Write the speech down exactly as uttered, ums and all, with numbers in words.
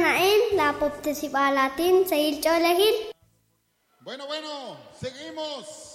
naen la popte si balatin, se il cholehil. Bueno, bueno, seguimos.